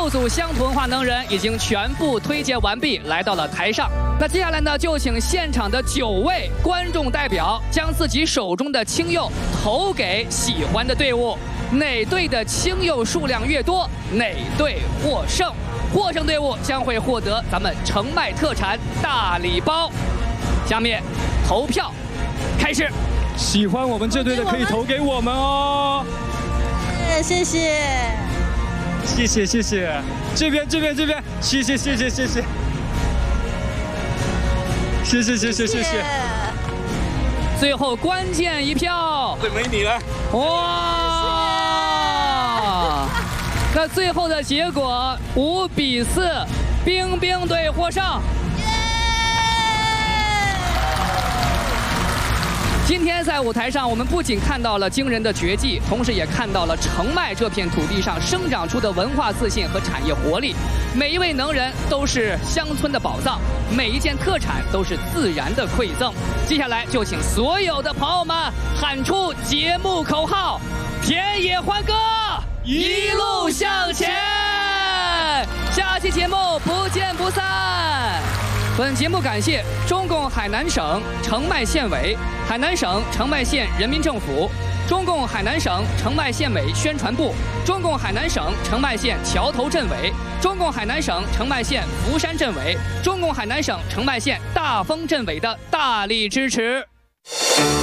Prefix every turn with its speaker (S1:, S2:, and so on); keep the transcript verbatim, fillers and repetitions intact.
S1: 六组乡土文化能人已经全部推荐完毕，来到了台上。那接下来呢，就请现场的九位观众代表将自己手中的青柚投给喜欢的队伍，哪队的青柚数量越多，哪队获胜。获胜队伍将会获得咱们澄迈特产大礼包。下面投票开始。
S2: 喜欢我们这队的可以投给我们哦。
S3: 谢谢。
S2: 谢谢谢谢，这边这边这边，谢谢谢谢谢谢，谢谢谢谢谢谢。
S1: 最后关键一票，
S2: 对，没你了。
S1: 哇！那最后的结果五比四，冰冰队获胜。今天在舞台上，我们不仅看到了惊人的绝技，同时也看到了澄迈这片土地上生长出的文化自信和产业活力。每一位能人都是乡村的宝藏，每一件特产都是自然的馈赠。接下来就请所有的朋友们喊出节目口号：田野欢歌，一路向前。下期节目不见不散。 本节目感谢中共海南省澄迈县委、海南省澄迈县人民政府、中共海南省澄迈县委宣传部、中共海南省澄迈县桥头镇委、中共海南省澄迈县福山镇委、中共海南省澄迈县大丰镇委的大力支持。